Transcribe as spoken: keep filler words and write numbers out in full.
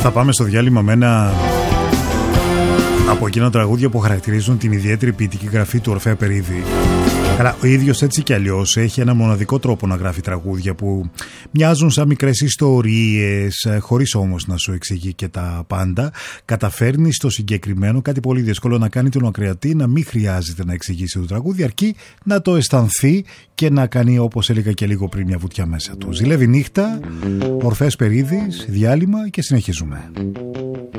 Θα πάμε στο διάλειμμα με ένα από εκείνα τραγούδια που χαρακτηρίζουν την ιδιαίτερη ποιητική γραφή του Ορφέα Περίδη. Αλλά ο ίδιος έτσι κι αλλιώς έχει ένα μοναδικό τρόπο να γράφει τραγούδια που μοιάζουν σαν μικρές ιστορίες, χωρίς όμως να σου εξηγεί και τα πάντα. Καταφέρνει στο συγκεκριμένο κάτι πολύ δύσκολο, να κάνει τον ακροατή να μην χρειάζεται να εξηγήσει το τραγούδι, αρκεί να το αισθανθεί και να κάνει, όπως έλεγα και λίγο πριν, μια βουτιά μέσα του. Ζηλεύει νύχτα, Ορφέας Περίδης, διάλειμμα και συνεχίζουμε.